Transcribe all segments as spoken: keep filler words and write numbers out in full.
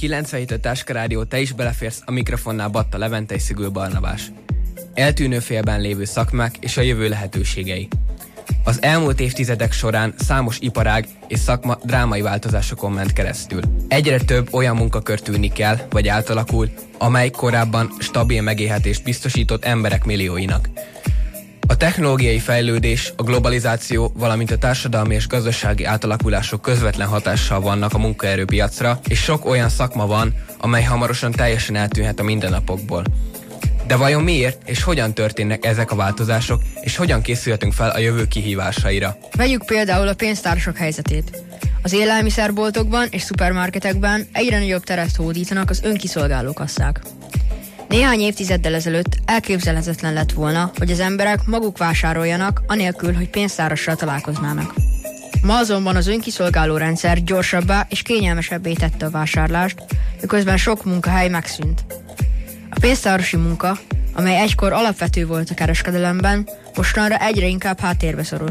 kilencvenhét a Táska Rádió, te is beleférsz, a mikrofonnál Batta Levente és Szigül Barnabás. Eltűnő félben lévő szakmák és a jövő lehetőségei. Az elmúlt évtizedek során számos iparág és szakma drámai változásokon ment keresztül. Egyre több olyan munkakör tűnik el, vagy átalakul, amely korábban stabil megélhetést biztosított emberek millióinak. A technológiai fejlődés, a globalizáció, valamint a társadalmi és gazdasági átalakulások közvetlen hatással vannak a munkaerőpiacra, és sok olyan szakma van, amely hamarosan teljesen eltűnhet a mindennapokból. De vajon miért és hogyan történnek ezek a változások, és hogyan készülhetünk fel a jövő kihívásaira? Vegyük például a pénztárosok helyzetét. Az élelmiszerboltokban és szupermarketekben egyre nagyobb teret hódítanak az önkiszolgáló kasszák. Néhány évtizeddel ezelőtt elképzelhetetlen lett volna, hogy az emberek maguk vásároljanak, anélkül, hogy pénztárossal találkoznának. Ma azonban az önkiszolgáló rendszer gyorsabbá és kényelmesebbé tette a vásárlást, miközben sok munkahely megszűnt. A pénztárosi munka, amely egykor alapvető volt a kereskedelemben, mostanra egyre inkább háttérbe szorul.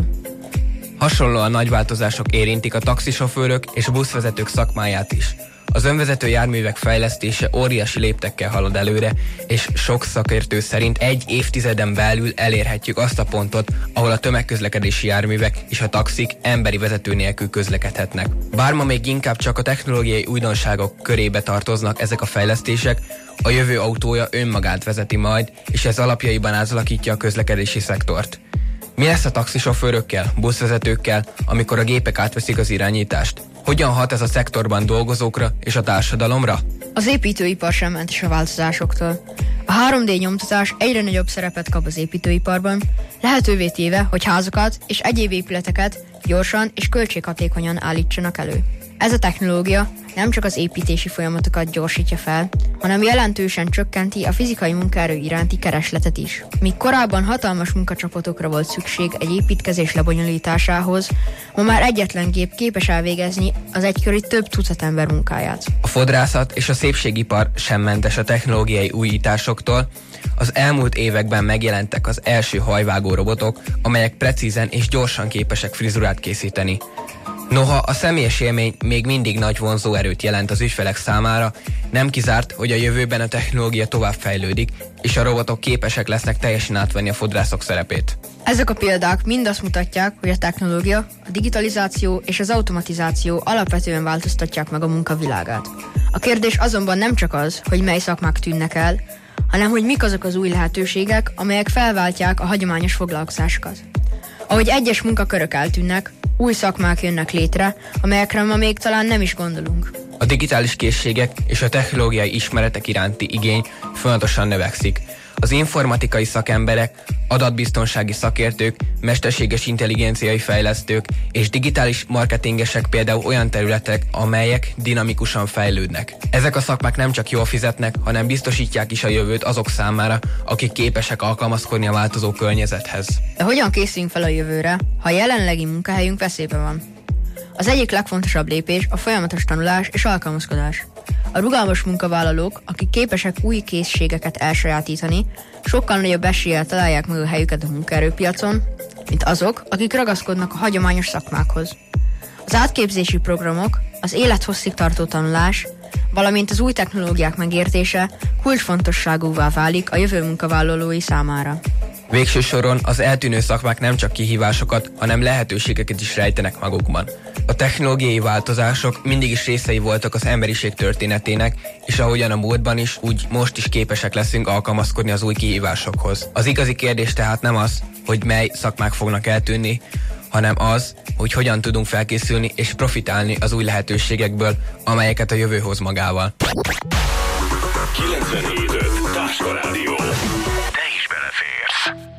Hasonlóan nagy változások érintik a taxisofőrök és a buszvezetők szakmáját is. Az önvezető járművek fejlesztése óriási léptekkel halad előre, és sok szakértő szerint egy évtizeden belül elérhetjük azt a pontot, ahol a tömegközlekedési járművek és a taxik emberi vezető nélkül közlekedhetnek. Bár ma még inkább csak a technológiai újdonságok körébe tartoznak ezek a fejlesztések, a jövő autója önmagát vezeti majd, és ez alapjaiban átalakítja a közlekedési szektort. Mi lesz a taxisofőrökkel, buszvezetőkkel, amikor a gépek átveszik az irányítást? Hogyan hat ez a szektorban dolgozókra és a társadalomra? Az építőipar sem ment is a változásoktól. A három dé nyomtatás egyre nagyobb szerepet kap az építőiparban, lehetővé téve, hogy házakat és egyéb épületeket gyorsan és költséghatékonyan állítsanak elő. Ez a technológia nem csak az építési folyamatokat gyorsítja fel, hanem jelentősen csökkenti a fizikai munkaerő iránti keresletet is. Míg korábban hatalmas munkacsapatokra volt szükség egy építkezés lebonyolításához, ma már egyetlen gép képes elvégezni az egykori több tucat ember munkáját. A fodrászat és a szépségipar sem mentes a technológiai újításoktól. Az elmúlt években megjelentek az első hajvágó robotok, amelyek precízen és gyorsan képesek frizurát készíteni. Noha a személyes élmény még mindig nagy vonzóerőt jelent az ügyfelek számára, nem kizárt, hogy a jövőben a technológia tovább fejlődik, és a robotok képesek lesznek teljesen átvenni a fodrászok szerepét. Ezek a példák mind azt mutatják, hogy a technológia, a digitalizáció és az automatizáció alapvetően változtatják meg a munkavilágát. A kérdés azonban nem csak az, hogy mely szakmák tűnnek el, hanem hogy mik azok az új lehetőségek, amelyek felváltják a hagyományos foglalkozásokat. Ahogy egyes munkakörök eltűnnek, új szakmák jönnek létre, amelyekre ma még talán nem is gondolunk. A digitális készségek és a technológiai ismeretek iránti igény folyamatosan növekszik. Az informatikai szakemberek, adatbiztonsági szakértők, mesterséges intelligenciai fejlesztők és digitális marketingesek például olyan területek, amelyek dinamikusan fejlődnek. Ezek a szakmák nem csak jól fizetnek, hanem biztosítják is a jövőt azok számára, akik képesek alkalmazkodni a változó környezethez. De hogyan készülünk fel a jövőre, ha a jelenlegi munkahelyünk veszélyben van? Az egyik legfontosabb lépés a folyamatos tanulás és alkalmazkodás. A rugalmas munkavállalók, akik képesek új készségeket elsajátítani, sokkal nagyobb eséllyel találják meg a helyüket a munkaerőpiacon, mint azok, akik ragaszkodnak a hagyományos szakmákhoz. Az átképzési programok, az élethosszig tartó tanulás, valamint az új technológiák megértése kulcsfontosságúvá válik a jövő munkavállalói számára. Végső soron az eltűnő szakmák nem csak kihívásokat, hanem lehetőségeket is rejtenek magukban. A technológiai változások mindig is részei voltak az emberiség történetének, és ahogyan a múltban is, úgy most is képesek leszünk alkalmazkodni az új kihívásokhoz. Az igazi kérdés tehát nem az, hogy mely szakmák fognak eltűnni, hanem az, hogy hogyan tudunk felkészülni és profitálni az új lehetőségekből, amelyeket a jövő hoz magával. kilencvenhét öt Táska Rádió.